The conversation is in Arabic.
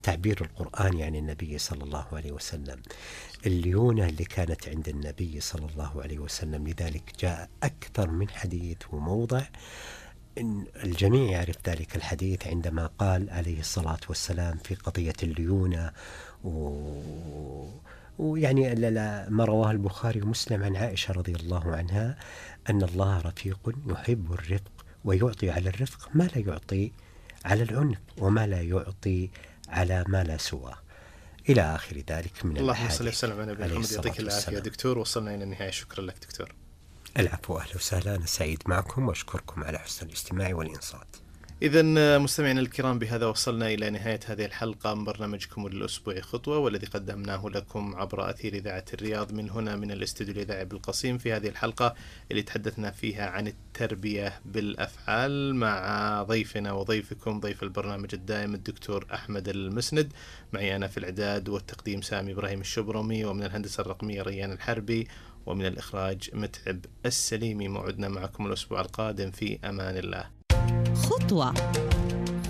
تعبير القرآن عن النبي صلى الله عليه وسلم، الليونة اللي كانت عند النبي صلى الله عليه وسلم. لذلك جاء أكثر من حديث وموضع إن الجميع يعرف ذلك الحديث عندما قال عليه الصلاة والسلام في قضية الليونة ويعني ما رواه البخاري ومسلم عن عائشة رضي الله عنها أن الله رفيق يحب الرفق ويعطي على الرفق ما لا يعطي على العنف وما لا يعطي على ما لا سواه إلى آخر ذلك من اللهم صل وسلم على نبينا محمد. يعطيك العافية دكتور، وصلنا إلى النهاية. شكرا لك دكتور. العفو، أهلا وسهلا، أنا سعيد معكم وأشكركم على حسن الاستماع والإنصات. إذن مستمعينا الكرام، بهذا وصلنا إلى نهاية هذه الحلقة من برنامجكم الأسبوعي خطوة، والذي قدمناه لكم عبر أثير إذاعة الرياض من هنا من الاستوديو الإذاعي بالقصيم. في هذه الحلقة اللي تحدثنا فيها عن التربية بالأفعال مع ضيفنا وضيفكم ضيف البرنامج الدائم الدكتور أحمد المسند. معي أنا في الإعداد والتقديم سامي إبراهيم الشبرمي، ومن الهندسة الرقمية ريان الحربي، ومن الإخراج متعب السليمي. موعدنا معكم الأسبوع القادم، في أمان الله. خطوة.